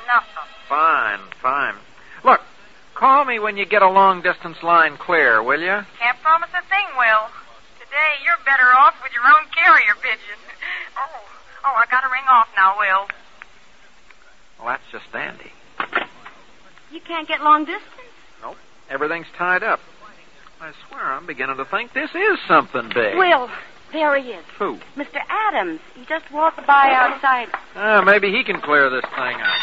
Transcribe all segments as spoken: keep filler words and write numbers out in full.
nothing. Fine, fine. Look, call me when you get a long-distance line clear, will you? Can't promise a thing, Will. Today, you're better off with your own carrier pigeon. Oh, oh, I gotta ring off now, Will. Well, that's just dandy. You can't get long distance? Nope. Everything's tied up. I swear I'm beginning to think this is something big. Will, there he is. Who? Mister Adams. He just walked by outside. Ah, maybe he can clear this thing up.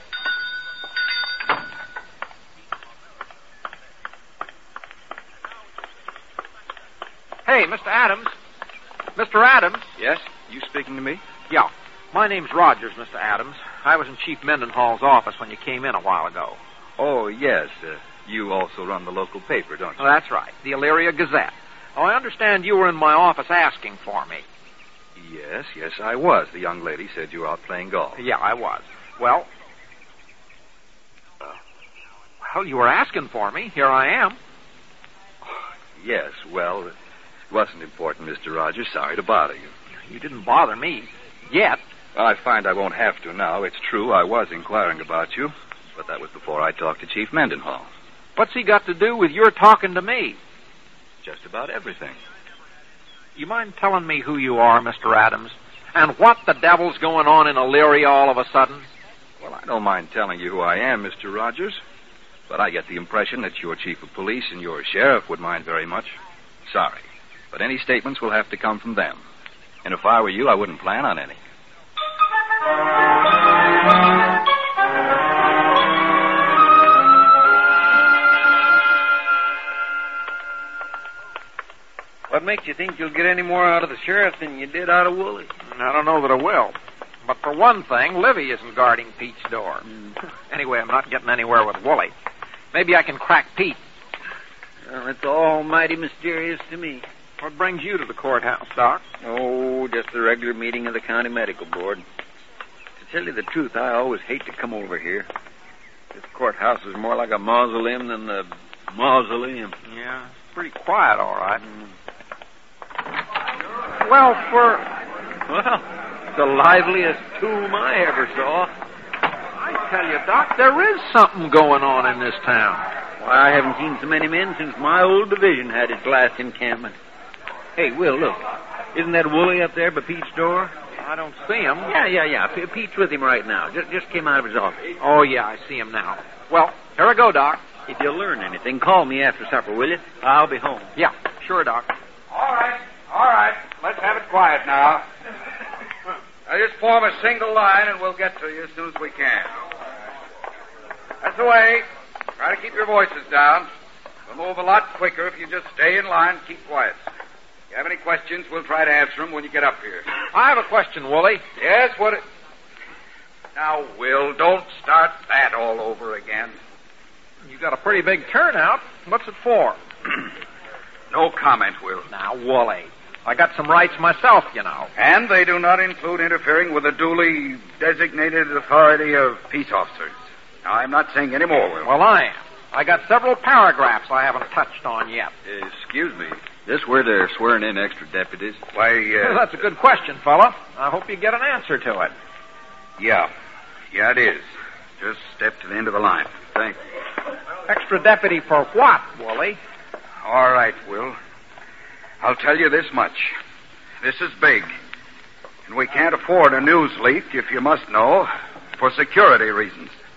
Hey, Mister Adams. Mister Adams. Yes? You speaking to me? Yeah. My name's Rogers, Mister Adams. I was in Chief Mendenhall's office when you came in a while ago. Oh, yes. Uh, you also run the local paper, don't you? Oh, that's right. The Elyria Gazette. Oh, I understand you were in my office asking for me. Yes, yes, I was. The young lady said you were out playing golf. Yeah, I was. Well, uh, well, you were asking for me. Here I am. Yes, well, it wasn't important, Mister Rogers. Sorry to bother you. You didn't bother me. Yet. Well, I find I won't have to now. It's true, I was inquiring about you, but that was before I talked to Chief Mendenhall. What's he got to do with your talking to me? Just about everything. You mind telling me who you are, Mister Adams? And what the devil's going on in Elyria all of a sudden? Well, I don't mind telling you who I am, Mister Rogers. But I get the impression that your chief of police and your sheriff would mind very much. Sorry. But any statements will have to come from them. And if I were you, I wouldn't plan on any. What makes you think you'll get any more out of the sheriff than you did out of Woolley? I don't know that I will. But for one thing, Livy isn't guarding Pete's door. Mm. Anyway, I'm not getting anywhere with Woolley. Maybe I can crack Pete. Well, it's almighty mysterious to me. What brings you to the courthouse, Doc? Oh, just the regular meeting of the county medical board. To tell you the truth, I always hate to come over here. This courthouse is more like a mausoleum than the mausoleum. Yeah, it's pretty quiet, all right. Mm. Well, for... Well, the liveliest tomb I ever saw. I tell you, Doc, there is something going on in this town. Why, I haven't seen so many men since my old division had its last encampment. Hey, Will, look. Isn't that Woolley up there by Pete's door? I don't see him. Yeah, yeah, yeah. P- Pete's with him right now. Just, just came out of his office. Oh, yeah, I see him now. Well, here I go, Doc. If you learn anything, call me after supper, will you? I'll be home. Yeah, sure, Doc. All right, all right. Let's have it quiet now. Now, just form a single line, and we'll get to you as soon as we can. That's the way. Try to keep your voices down. We'll move a lot quicker if you just stay in line and keep quiet. If you have any questions, we'll try to answer them when you get up here. I have a question, Woolley. Yes, what... It... Now, Will, don't start that all over again. You got a pretty big turnout. What's it for? No comment, Will. Now, Woolley, I got some rights myself, you know. And they do not include interfering with the duly designated authority of peace officers. Now, I'm not saying any more, Will. Well, I am. I got several paragraphs I haven't touched on yet. Uh, excuse me. This where they're swearing in extra deputies? Why, uh... Well, that's a good question, fella. I hope you get an answer to it. Yeah. Yeah, it is. Just step to the end of the line. Thank you. Extra deputy for what, Woolley? All right, Will. I'll tell you this much. This is big. And we can't afford a news leak, if you must know, for security reasons.